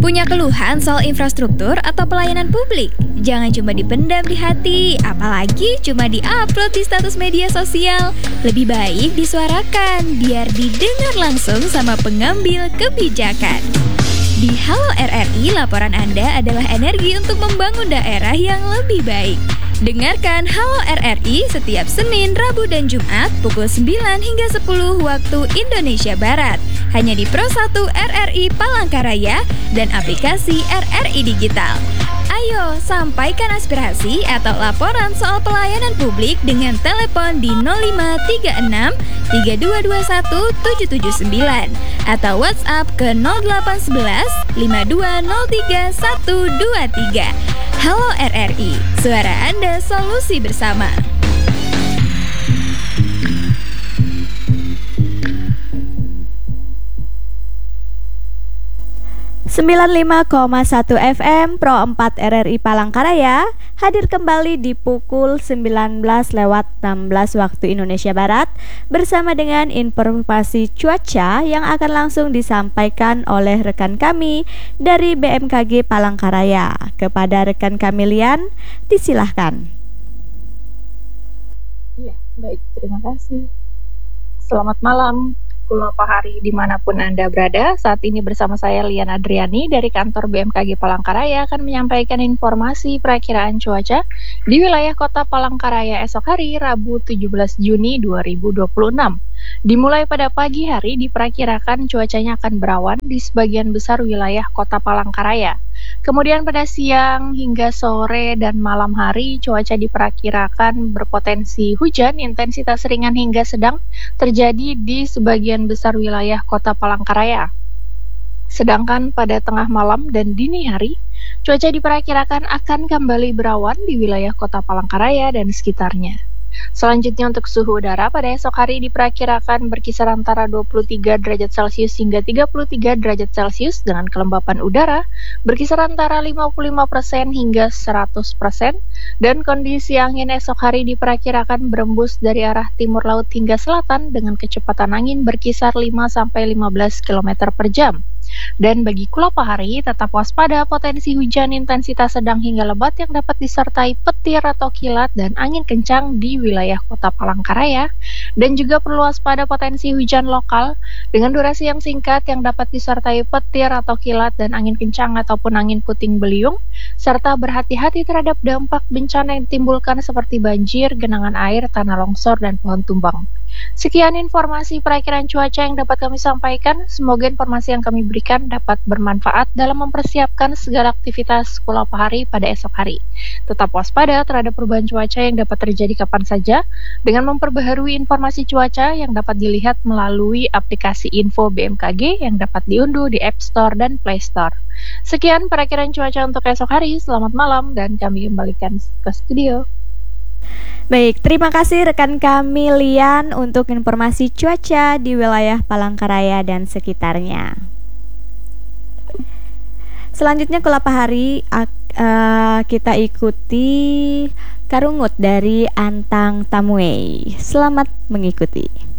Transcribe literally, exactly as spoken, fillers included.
Punya keluhan soal infrastruktur atau pelayanan publik? Jangan cuma dipendam di hati, apalagi cuma di-upload di status media sosial. Lebih baik disuarakan, biar didengar langsung sama pengambil kebijakan. Di Halo R R I, laporan Anda adalah energi untuk membangun daerah yang lebih baik. Dengarkan Halo R R I setiap Senin, Rabu, dan Jumat pukul sembilan hingga sepuluh waktu Indonesia Barat. Hanya di Pro satu R R I Palangkaraya dan aplikasi R R I Digital. Ayo, sampaikan aspirasi atau laporan soal pelayanan publik dengan telepon di nol lima tiga enam tiga dua dua satu tujuh tujuh sembilan atau WhatsApp ke nol delapan satu satu lima dua nol tiga satu dua tiga. Halo R R I, suara Anda, solusi bersama. sembilan puluh lima koma satu F M Pro empat R R I Palangkaraya hadir kembali di pukul sembilan belas lewat enam belas waktu Indonesia Barat bersama dengan informasi cuaca yang akan langsung disampaikan oleh rekan kami dari B M K G Palangkaraya. Kepada rekan kami Lian, disilahkan. Iya, baik, terima kasih. Selamat malam, Pulau Pahari dimanapun Anda berada. Saat ini bersama saya Lian Adriani dari kantor B M K G Palangkaraya akan menyampaikan informasi perakiraan cuaca di wilayah kota Palangkaraya esok hari Rabu tujuh belas Juni dua ribu dua puluh enam. Dimulai pada pagi hari diperkirakan cuacanya akan berawan di sebagian besar wilayah kota Palangkaraya. Kemudian pada siang hingga sore dan malam hari cuaca diperkirakan berpotensi hujan intensitas ringan hingga sedang terjadi di sebagian besar wilayah kota Palangkaraya. Sedangkan pada tengah malam dan dini hari, cuaca diperkirakan akan kembali berawan di wilayah kota Palangkaraya dan sekitarnya. Selanjutnya untuk suhu udara pada esok hari diperkirakan berkisar antara dua puluh tiga derajat Celcius hingga tiga puluh tiga derajat Celcius dengan kelembapan udara berkisar antara lima puluh lima persen hingga seratus persen, dan kondisi angin esok hari diperkirakan berembus dari arah timur laut hingga selatan dengan kecepatan angin berkisar lima sampai lima belas kilometer per jam. Dan bagi Pulau Pahari, tetap waspada potensi hujan intensitas sedang hingga lebat yang dapat disertai petir atau kilat dan angin kencang di wilayah kota Palangkaraya, dan juga perlu waspada potensi hujan lokal dengan durasi yang singkat yang dapat disertai petir atau kilat dan angin kencang ataupun angin puting beliung, serta berhati-hati terhadap dampak bencana yang ditimbulkan seperti banjir, genangan air, tanah longsor, dan pohon tumbang. Sekian informasi perakiraan cuaca yang dapat kami sampaikan. Semoga informasi yang kami berikan dapat bermanfaat dalam mempersiapkan segala aktivitas Pulau Pahari pada esok hari. Tetap waspada terhadap perubahan cuaca yang dapat terjadi kapan saja dengan memperbaharui informasi cuaca yang dapat dilihat melalui aplikasi info B M K G yang dapat diunduh di App Store dan Play Store. Sekian perakiraan cuaca untuk esok hari. Selamat malam dan kami kembalikan ke studio. Baik, terima kasih rekan kami Lian untuk informasi cuaca di wilayah Palangkaraya dan sekitarnya. Selanjutnya Pulau Pahari uh, kita ikuti Karungut dari Antang Tamue. Selamat mengikuti.